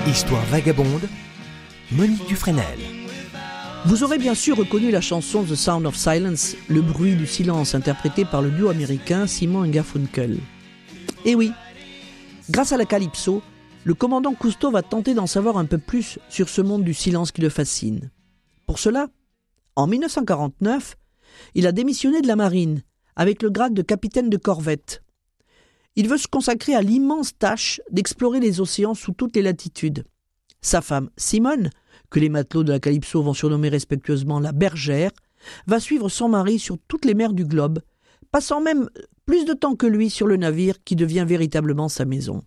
Histoire vagabonde, Monique Dufresnel. Vous aurez bien sûr reconnu la chanson The Sound of Silence, le bruit du silence, interprétée par le duo américain Simon & Garfunkel. Et oui, grâce à la Calypso, le commandant Cousteau va tenter d'en savoir un peu plus sur ce monde du silence qui le fascine. Pour cela, en 1949, il a démissionné de la marine, avec le grade de capitaine de corvette. Il veut se consacrer à l'immense tâche d'explorer les océans sous toutes les latitudes. Sa femme, Simone, que les matelots de la Calypso vont surnommer respectueusement la bergère, va suivre son mari sur toutes les mers du globe, passant même plus de temps que lui sur le navire qui devient véritablement sa maison.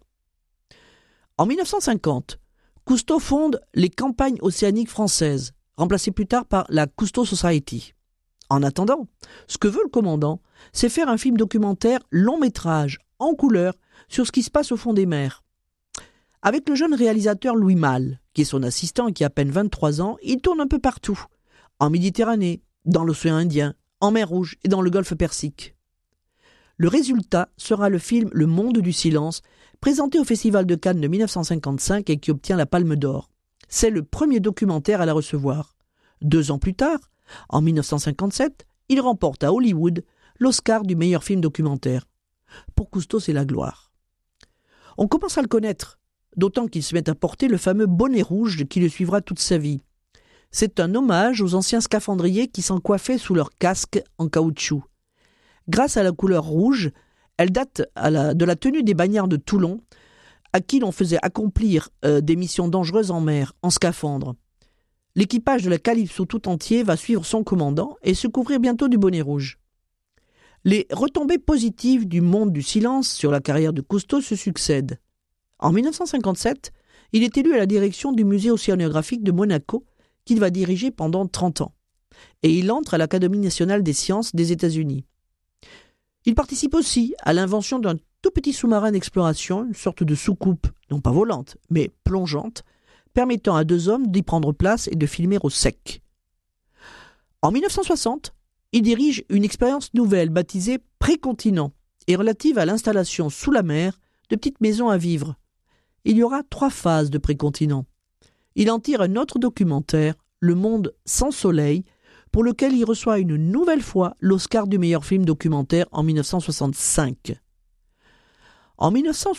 En 1950, Cousteau fonde les Campagnes océaniques françaises, remplacées plus tard par la Cousteau Society. En attendant, ce que veut le commandant, c'est faire un film documentaire long-métrage, en couleur, sur ce qui se passe au fond des mers. Avec le jeune réalisateur Louis Malle, qui est son assistant et qui a à peine 23 ans, il tourne un peu partout, en Méditerranée, dans l'océan Indien, en mer Rouge et dans le golfe Persique. Le résultat sera le film Le Monde du silence, présenté au Festival de Cannes de 1955 et qui obtient la Palme d'Or. C'est le premier documentaire à la recevoir. 2 ans plus tard, en 1957, il remporte à Hollywood l'Oscar du meilleur film documentaire. Pour Cousteau, c'est la gloire. On commence à le connaître, d'autant qu'il se met à porter le fameux bonnet rouge qui le suivra toute sa vie. C'est un hommage aux anciens scaphandriers qui s'en coiffaient sous leur casque en caoutchouc. Grâce à la couleur rouge, elle date de la tenue des bagnards de Toulon, à qui l'on faisait accomplir des missions dangereuses en mer, en scaphandre. L'équipage de la Calypso tout entier va suivre son commandant et se couvrir bientôt du bonnet rouge. Les retombées positives du monde du silence sur la carrière de Cousteau se succèdent. En 1957, il est élu à la direction du musée océanographique de Monaco, qu'il va diriger pendant 30 ans. Et il entre à l'Académie nationale des sciences des États-Unis. Il participe aussi à l'invention d'un tout petit sous-marin d'exploration, une sorte de soucoupe, non pas volante, mais plongeante, permettant à 2 hommes d'y prendre place et de filmer au sec. En 1960, il dirige une expérience nouvelle baptisée Précontinent et relative à l'installation sous la mer de petites maisons à vivre. Il y aura 3 phases de Précontinent. Il en tire un autre documentaire, Le Monde sans soleil, pour lequel il reçoit une nouvelle fois l'Oscar du meilleur film documentaire en 1965. En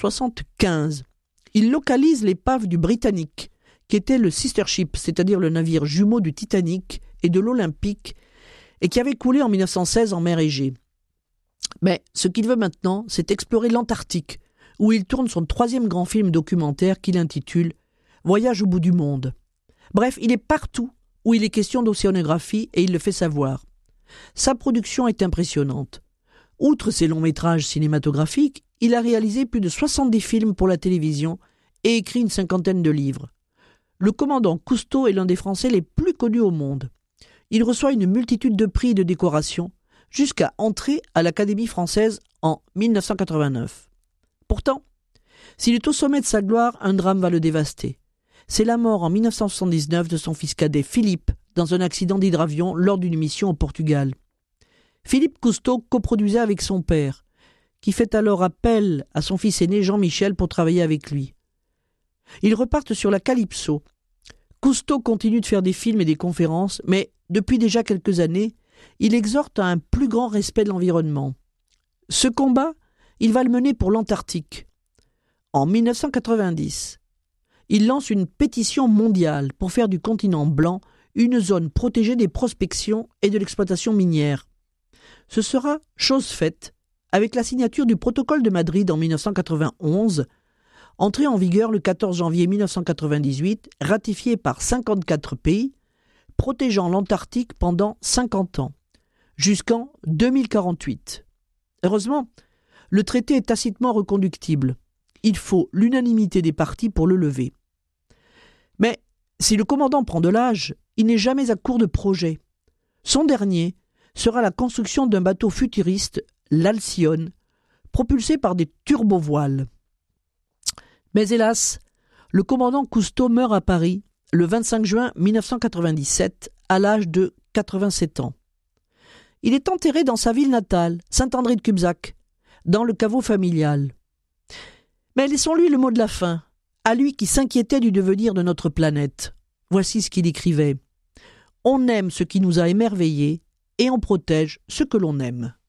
1975, il localise l'épave du Britannique, qui était le sister ship, c'est-à-dire le navire jumeau du Titanic et de l'Olympique, et qui avait coulé en 1916 en mer Égée. Mais ce qu'il veut maintenant, c'est explorer l'Antarctique, où il tourne son 3e grand film documentaire qu'il intitule « Voyage au bout du monde ». Bref, il est partout où il est question d'océanographie et il le fait savoir. Sa production est impressionnante. Outre ses longs métrages cinématographiques, il a réalisé plus de 70 films pour la télévision et écrit une 50aine de livres. Le commandant Cousteau est l'un des Français les plus connus au monde. Il reçoit une multitude de prix et de décorations, jusqu'à entrer à l'Académie française en 1989. Pourtant, s'il est au sommet de sa gloire, un drame va le dévaster. C'est la mort en 1979 de son fils cadet Philippe dans un accident d'hydravion lors d'une mission au Portugal. Philippe Cousteau coproduisait avec son père, qui fait alors appel à son fils aîné Jean-Michel pour travailler avec lui. Ils repartent sur la Calypso. Cousteau continue de faire des films et des conférences, mais depuis déjà quelques années, il exhorte à un plus grand respect de l'environnement. Ce combat, il va le mener pour l'Antarctique. En 1990, il lance une pétition mondiale pour faire du continent blanc une zone protégée des prospections et de l'exploitation minière. Ce sera chose faite avec la signature du protocole de Madrid en 1991, entré en vigueur le 14 janvier 1998, ratifié par 54 pays, protégeant l'Antarctique pendant 50 ans, jusqu'en 2048. Heureusement, le traité est tacitement reconductible. Il faut l'unanimité des parties pour le lever. Mais si le commandant prend de l'âge, il n'est jamais à court de projets. Son dernier sera la construction d'un bateau futuriste, l'Alcyone, propulsé par des turbovoiles. Mais hélas, le commandant Cousteau meurt à Paris le 25 juin 1997 à l'âge de 87 ans. Il est enterré dans sa ville natale, Saint-André de Cubzac, dans le caveau familial. Mais laissons-lui le mot de la fin, À lui qui s'inquiétait du devenir de notre planète, voici ce qu'il écrivait. On aime ce qui nous a émerveillés et on protège ce que l'on aime.